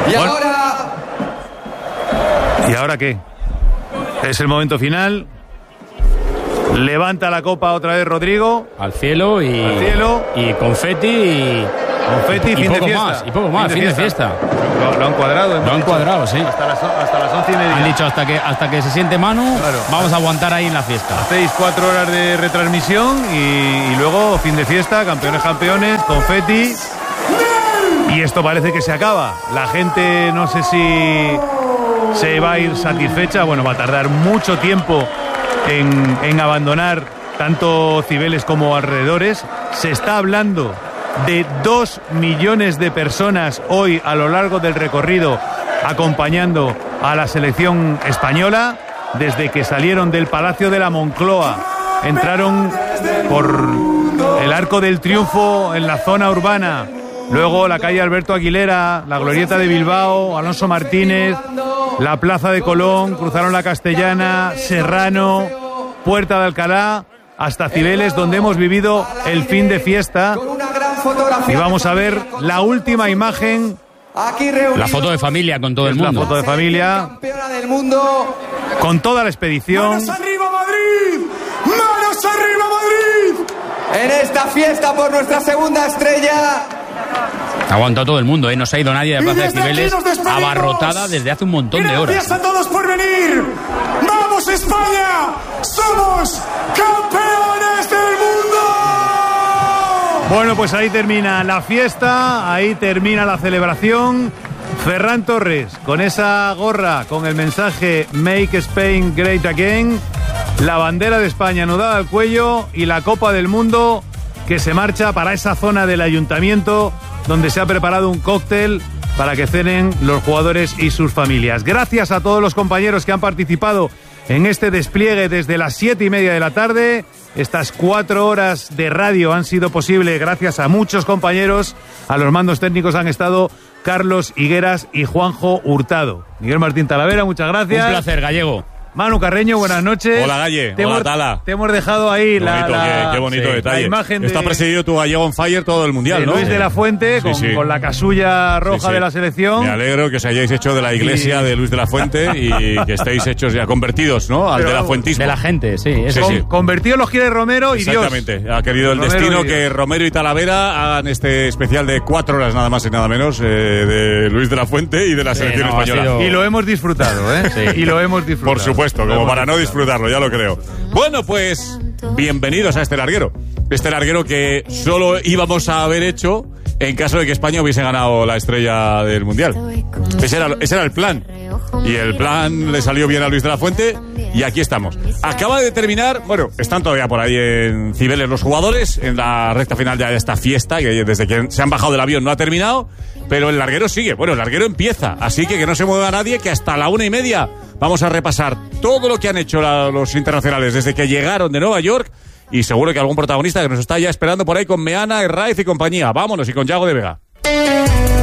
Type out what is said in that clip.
¿Y ahora qué? Es el momento final. Levanta la copa otra vez Rodrigo. Al cielo y confeti y fin de fiesta. Más, y poco más, fin de fiesta. Lo han cuadrado. Lo han cuadrado, sí. Hasta las 11:30. Han dicho hasta que se siente Manu, claro. Vamos a aguantar ahí en la fiesta. Hacéis 4 horas de retransmisión y luego fin de fiesta, campeones, confeti. Y esto parece que se acaba. La gente no sé si se va a ir satisfecha. Bueno, va a tardar mucho tiempo en abandonar tanto Cibeles como alrededores. Se está hablando de 2 millones de personas hoy a lo largo del recorrido acompañando a la selección española. Desde que salieron del Palacio de la Moncloa, entraron por el Arco del Triunfo en la zona urbana, luego la calle Alberto Aguilera, la Glorieta de Bilbao, Alonso Martínez, la Plaza de Colón, cruzaron la Castellana, Serrano, Puerta de Alcalá, hasta Cibeles, donde hemos vivido el fin de fiesta. Y vamos a ver la última imagen. La foto de familia con todo el mundo. La foto de familia con toda la expedición. ¡Manos arriba, Madrid! ¡Manos arriba, Madrid! En esta fiesta por nuestra segunda estrella. Ha aguantado todo el mundo, ¿eh? No se ha ido nadie de la Plaza de Cibeles, abarrotada desde hace un montón de horas. Gracias a todos por venir. ¡Vamos, España! ¡Somos campeones del mundo! Bueno, pues ahí termina la fiesta, ahí termina la celebración. Ferran Torres, con esa gorra, con el mensaje Make Spain Great Again, la bandera de España anudada al cuello y la Copa del Mundo que se marcha para esa zona del ayuntamiento donde se ha preparado un cóctel para que cenen los jugadores y sus familias. Gracias a todos los compañeros que han participado en este despliegue desde las 7:30 de la tarde. Estas 4 horas de radio han sido posible gracias a muchos compañeros. A los mandos técnicos han estado Carlos Higueras y Juanjo Hurtado. Miguel Martín Talavera, muchas gracias. Un placer, Gallego. Manu Carreño, buenas noches. Hola, Galle. Hola, Tala. Te hemos dejado ahí qué bonito detalle. La imagen Está presidido tu Gallego on fire todo el mundial, ¿no? Luis de la Fuente, con la casulla roja de la selección. Me alegro que os hayáis hecho de la iglesia de Luis de la Fuente y que estéis hechos ya convertidos, ¿no? Al de la fuentismo. De la gente, sí. Convertidos los quiere Romero y exactamente. Dios. Ha querido el destino que Romero y Talavera hagan este especial de 4 horas nada más y nada menos de Luis de la Fuente y de la selección española. Y lo hemos disfrutado, ¿eh? Sí. Y lo hemos disfrutado. Por supuesto, como para no disfrutarlo, ya lo creo. Bueno, pues bienvenidos a este larguero. Este larguero que solo íbamos a haber hecho en caso de que España hubiese ganado la estrella del Mundial. Ese era el plan. Y el plan le salió bien a Luis de la Fuente y aquí estamos. Acaba de terminar, bueno, están todavía por ahí en Cibeles los jugadores, en la recta final ya de esta fiesta, que desde que se han bajado del avión no ha terminado, pero el larguero sigue. Bueno, el larguero empieza, así que no se mueva nadie, que hasta la 1:30 vamos a repasar todo lo que han hecho los internacionales desde que llegaron de Nueva York y seguro que algún protagonista que nos está ya esperando por ahí con Meana, Herraiz y compañía. Vámonos, y con Yago de Vega.